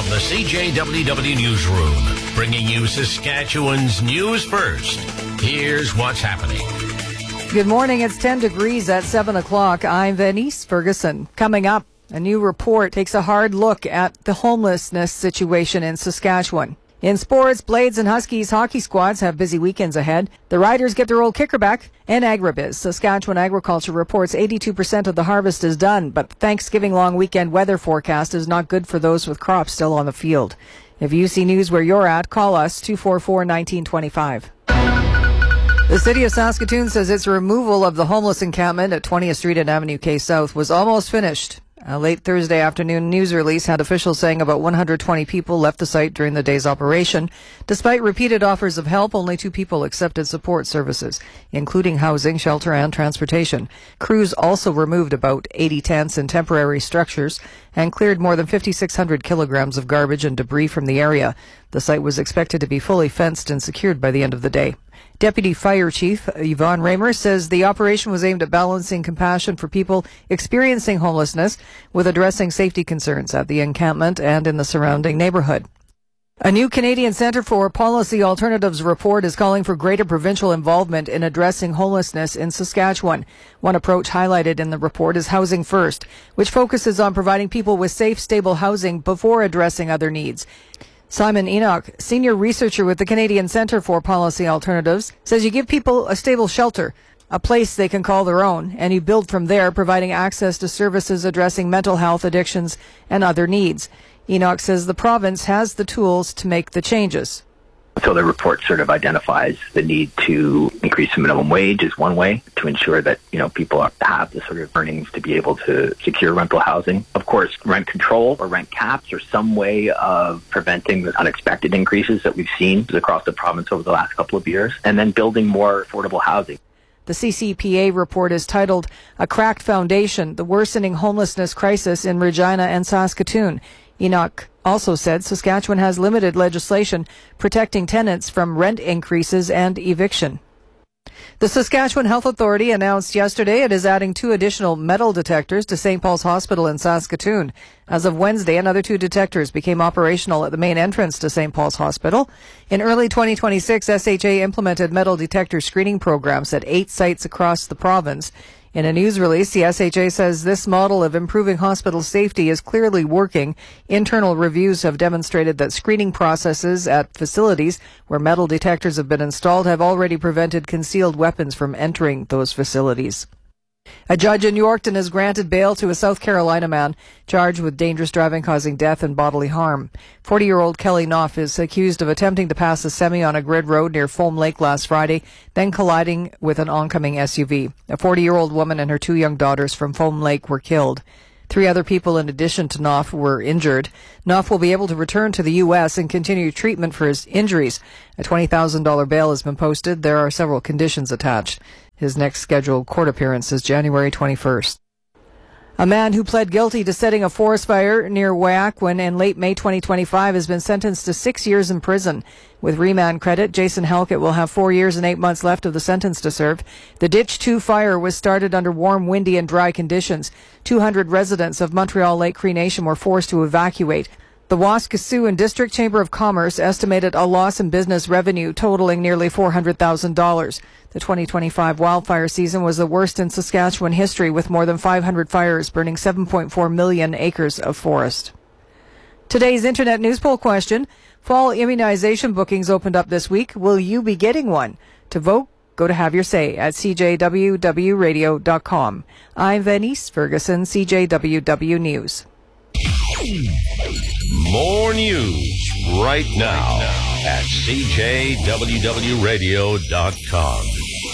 From the CJWW Newsroom, bringing you Saskatchewan's news first. Here's what's happening. Good morning. It's 10 degrees at 7 o'clock. I'm Venice Ferguson. Coming up, a new report takes a hard look at the homelessness situation in Saskatchewan. In sports, Blades and Huskies hockey squads have busy weekends ahead. The Riders get their old kicker back. And Agribiz, Saskatchewan Agriculture reports 82% of the harvest is done, but the Thanksgiving long weekend weather forecast is not good for those with crops still on the field. If you see news where you're at, call us 244-1925. The City of Saskatoon says its removal of the homeless encampment at 20th Street and Avenue K South was almost finished. A late Thursday afternoon news release had officials saying about 120 people left the site during the day's operation. Despite repeated offers of help, only 2 people accepted support services, including housing, shelter, and transportation. Crews also removed about 80 tents and temporary structures and cleared more than 5,600 kilograms of garbage and debris from the area. The site was expected to be fully fenced and secured by the end of the day. Deputy Fire Chief Yvonne Raymer says the operation was aimed at balancing compassion for people experiencing homelessness with addressing safety concerns at the encampment and in the surrounding neighborhood. A new Canadian Centre for Policy Alternatives report is calling for greater provincial involvement in addressing homelessness in Saskatchewan. One approach highlighted in the report is Housing First, which focuses on providing people with safe, stable housing before addressing other needs. Simon Enoch, senior researcher with the Canadian Centre for Policy Alternatives, says you give people a stable shelter, a place they can call their own, and you build from there, providing access to services addressing mental health, addictions, and other needs. Enoch says the province has the tools to make the changes. So the report sort of identifies the need to increase the minimum wage is one way to ensure that, people have the sort of earnings to be able to secure rental housing. Of course, rent control or rent caps or some way of preventing the unexpected increases that we've seen across the province over the last couple of years, and then building more affordable housing. The CCPA report is titled A Cracked Foundation, the Worsening Homelessness Crisis in Regina and Saskatoon. Enoch also said Saskatchewan has limited legislation protecting tenants from rent increases and eviction. The Saskatchewan Health Authority announced yesterday it is adding 2 additional metal detectors to St. Paul's Hospital in Saskatoon. As of Wednesday, another 2 detectors became operational at the main entrance to St. Paul's Hospital. In early 2026, SHA implemented metal detector screening programs at 8 sites across the province. In a news release, the SHA says this model of improving hospital safety is clearly working. Internal reviews have demonstrated that screening processes at facilities where metal detectors have been installed have already prevented concealed weapons from entering those facilities. A judge in Yorkton has granted bail to a South Carolina man charged with dangerous driving causing death and bodily harm. 40-year-old Kelly Knopf is accused of attempting to pass a semi on a grid road near Foam Lake last Friday, then colliding with an oncoming SUV. A 40-year-old woman and her 2 young daughters from Foam Lake were killed. 3 other people in addition to Knopf were injured. Knopf will be able to return to the U.S. and continue treatment for his injuries. A $20,000 bail has been posted. There are several conditions attached. His next scheduled court appearance is January 21st. A man who pled guilty to setting a forest fire near Waiakwin in late May 2025 has been sentenced to 6 years in prison. With remand credit, Jason Halkett will have 4 years and 8 months left of the sentence to serve. The Ditch 2 fire was started under warm, windy, and dry conditions. 200 residents of Montreal Lake Cree Nation were forced to evacuate. The Waskesiu District Chamber of Commerce estimated a loss in business revenue totaling nearly $400,000. The 2025 wildfire season was the worst in Saskatchewan history, with more than 500 fires burning 7.4 million acres of forest. Today's Internet news poll question: fall immunization bookings opened up this week. Will you be getting one? To vote, go to Have Your Say at cjwwradio.com. I'm Venice Ferguson, CJWW News. More news right now at cjwwradio.com.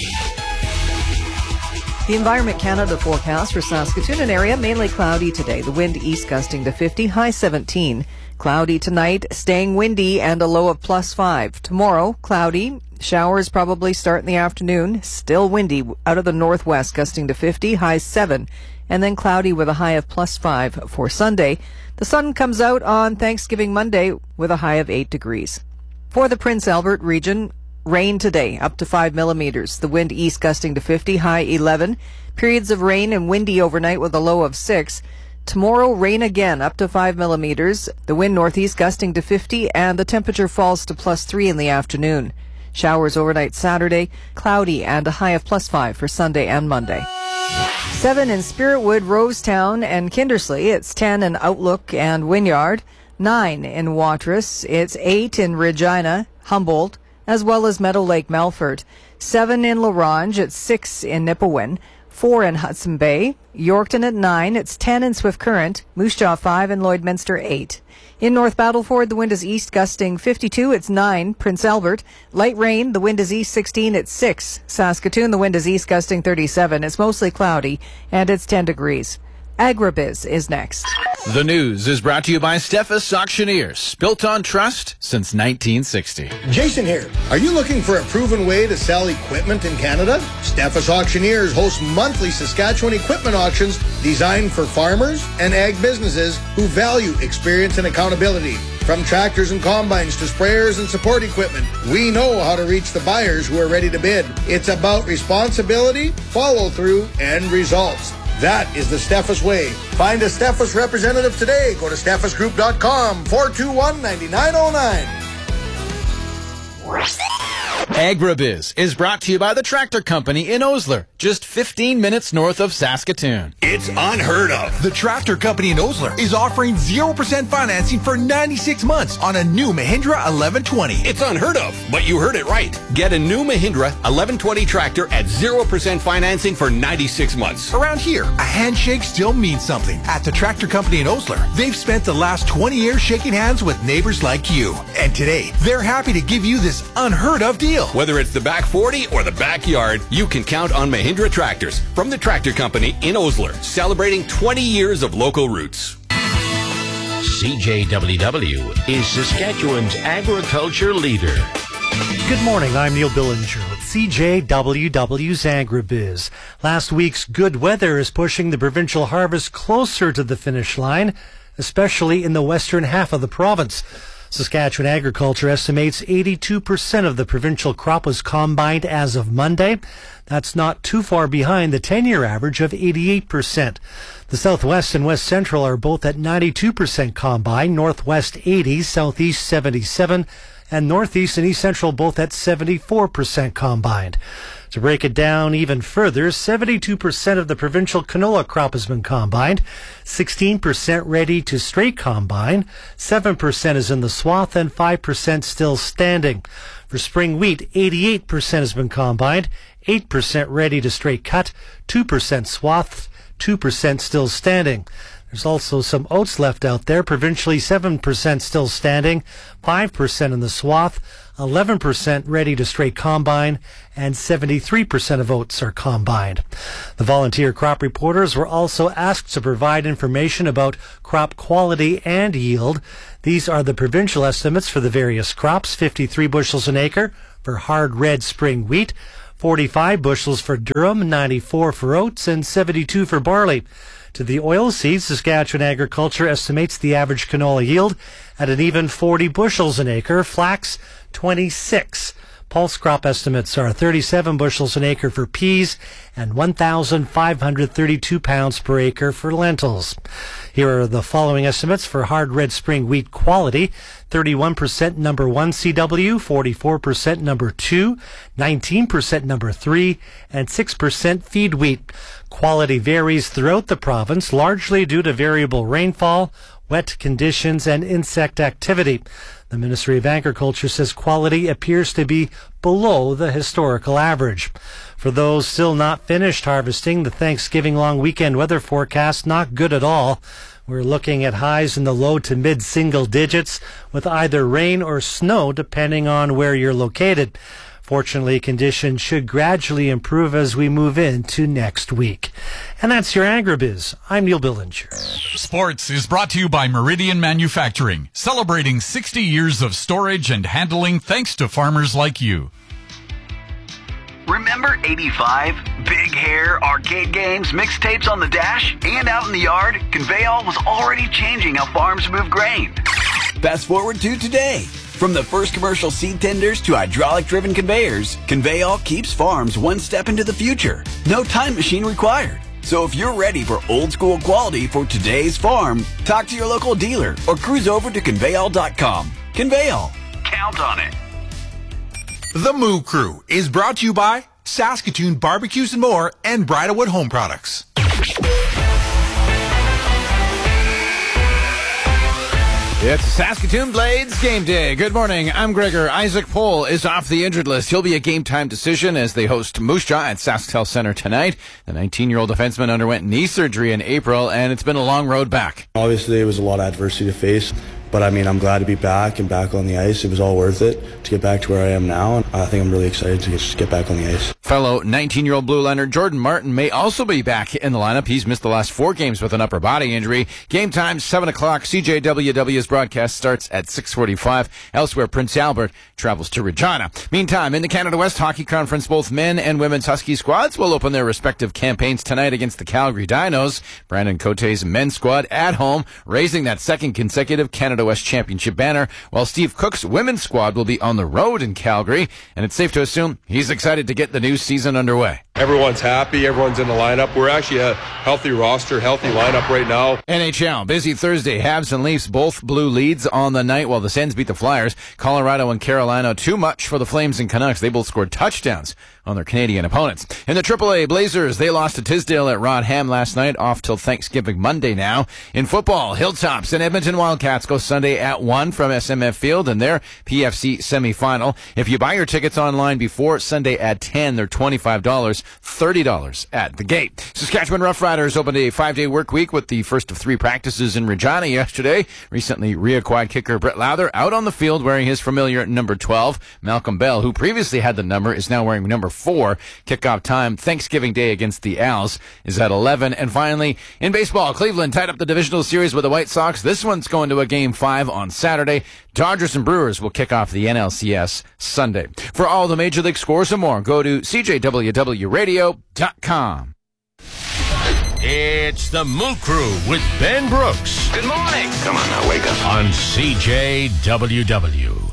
The Environment Canada forecast for Saskatoon and area, mainly cloudy today. The wind east gusting to 50, high 17. Cloudy tonight, staying windy and a low of +5. Tomorrow, cloudy. Showers probably start in the afternoon. Still windy out of the northwest, gusting to 50, high 7. And then cloudy with a high of +5 for Sunday. The sun comes out on Thanksgiving Monday with a high of 8 degrees. For the Prince Albert region, rain today, up to 5 millimeters. The wind east gusting to 50, high 11. Periods of rain and windy overnight with a low of 6. Tomorrow, rain again, up to 5 millimeters. The wind northeast gusting to 50, and the temperature falls to +3 in the afternoon. Showers overnight Saturday, cloudy, and a high of +5 for Sunday and Monday. 7 in Spiritwood, Rosetown, and Kindersley. It's 10 in Outlook and Wynyard. 9 in Watrous. It's 8 in Regina, Humboldt, as well as Meadow Lake, Melfort. 7 in La Ronge. It's 6 in Nipawin. 4 in Hudson Bay. Yorkton at 9. It's 10 in Swift Current. Moose Jaw 5 and Lloydminster 8. In North Battleford, the wind is east gusting 52. It's 9. Prince Albert. Light rain. The wind is east 16. It's 6. Saskatoon, the wind is east gusting 37. It's mostly cloudy, and it's 10 degrees. Agribiz is next. The news is brought to you by Steffes Auctioneers, built on trust since 1960. Jason here. Are you looking for a proven way to sell equipment in Canada? Steffes Auctioneers hosts monthly Saskatchewan equipment auctions designed for farmers and ag businesses who value experience and accountability. From tractors and combines to sprayers and support equipment, we know how to reach the buyers who are ready to bid. It's about responsibility, follow-through, and results. That is the Steffes way. Find a Steffes representative today. Go to steffesgroup.com, 421-9909. Agribiz is brought to you by the Tractor Company in Osler, just 15 minutes north of Saskatoon. It's unheard of. The Tractor Company in Osler is offering 0% financing for 96 months on a new Mahindra 1120. It's unheard of, but you heard it right. Get a new Mahindra 1120 tractor at 0% financing for 96 months. Around here, a handshake still means something. At the Tractor Company in Osler, they've spent the last 20 years shaking hands with neighbors like you. And today, they're happy to give you this unheard of deal. Whether it's the back 40 or the backyard, you can count on Mahindra tractors from the Tractor Company in Osler, celebrating 20 years of local roots. CJWW is Saskatchewan's agriculture leader. Good morning, I'm Neil Billinger with CJWW's Agribiz. Last week's good weather is pushing the provincial harvest closer to the finish line, especially in the western half of the province. Saskatchewan Agriculture estimates 82% of the provincial crop was combined as of Monday. That's not too far behind the 10-year average of 88%. The Southwest and West Central are both at 92% combined, Northwest 80, Southeast 77, and Northeast and East Central both at 74% combined. To break it down even further, 72% of the provincial canola crop has been combined, 16% ready to straight combine, 7% is in the swath, and 5% still standing. For spring wheat, 88% has been combined, 8% ready to straight cut, 2% swath, 2% still standing. There's also some oats left out there, provincially 7% still standing, 5% in the swath, 11% ready to straight combine, and 73% of oats are combined. The volunteer crop reporters were also asked to provide information about crop quality and yield. These are the provincial estimates for the various crops: 53 bushels an acre for hard red spring wheat, 45 bushels for durum, 94 for oats, and 72 for barley. To the oilseeds, Saskatchewan Agriculture estimates the average canola yield at an even 40 bushels an acre, flax 26. Pulse crop estimates are 37 bushels an acre for peas and 1,532 pounds per acre for lentils. Here are the following estimates for hard red spring wheat quality: 31% number 1 CW, 44% number 2, 19% number 3, and 6% feed wheat. Quality varies throughout the province, largely due to variable rainfall, wet conditions, and insect activity. The Ministry of Agriculture says quality appears to be below the historical average. For those still not finished harvesting, the Thanksgiving long weekend weather forecast not good at all. We're looking at highs in the low to mid single digits with either rain or snow depending on where you're located. Fortunately, conditions should gradually improve as we move into next week. And that's your Agribiz. I'm Neil Billinger. Sports is brought to you by Meridian Manufacturing, celebrating 60 years of storage and handling thanks to farmers like you. Remember 85? Big hair, arcade games, mixtapes on the dash, and out in the yard? Conveyall was already changing how farms move grain. Fast forward to today. From the first commercial seed tenders to hydraulic-driven conveyors, Conveyall keeps farms one step into the future. No time machine required. So if you're ready for old school quality for today's farm, talk to your local dealer or cruise over to Conveyall.com. Conveyall. Count on it. The Moo Crew is brought to you by Saskatoon Barbecues and More and Bridalwood Home Products. It's Saskatoon Blades game day. Good morning. I'm Gregor. Isaac Pohl is off the injured list. He'll be a game-time decision as they host Moose Jaw at SaskTel Center tonight. The 19-year-old defenseman underwent knee surgery in April, and it's been a long road back. Obviously, it was a lot of adversity to face. But, I'm glad to be back and back on the ice. It was all worth it to get back to where I am now. And I think I'm really excited to just get back on the ice. Fellow 19-year-old Blue Liner Jordan Martin may also be back in the lineup. He's missed the last 4 games with an upper body injury. Game time, 7 o'clock. CJWW's broadcast starts at 6:45. Elsewhere, Prince Albert travels to Regina. Meantime, in the Canada West Hockey Conference, both men and women's Husky squads will open their respective campaigns tonight against the Calgary Dinos. Brandon Cote's men's squad at home, raising that second consecutive Canada West Championship banner, while Steve Cook's women's squad will be on the road in Calgary, and it's safe to assume he's excited to get the new season underway. Everyone's happy. Everyone's in the lineup. We're actually a healthy roster, healthy lineup right now. NHL, busy Thursday. Habs and Leafs both blew leads on the night while the Sens beat the Flyers. Colorado and Carolina, too much for the Flames and Canucks. They both scored touchdowns on their Canadian opponents. In the AAA, Blazers, they lost to Tisdale at Rodham last night, off till Thanksgiving Monday now. In football, Hilltops and Edmonton Wildcats go Sunday at 1 from SMF Field in their PFC semifinal. If you buy your tickets online before Sunday at 10, they're $25, $30 at the gate. Saskatchewan Roughriders opened a 5-day work week with the first of 3 practices in Regina yesterday. Recently reacquired kicker Brett Lowther out on the field wearing his familiar number 12. Malcolm Bell, who previously had the number, is now wearing number 4. Kickoff time Thanksgiving Day against the Als is at 11. And finally, in baseball, Cleveland tied up the divisional series with the White Sox. This one's going to a Game 5 on Saturday. Dodgers and Brewers will kick off the NLCS Sunday. For all the Major League scores and more, go to CJWWRadio.com. It's the Moo Crew with Ben Brooks. Good morning. Come on now, wake up. On CJWW.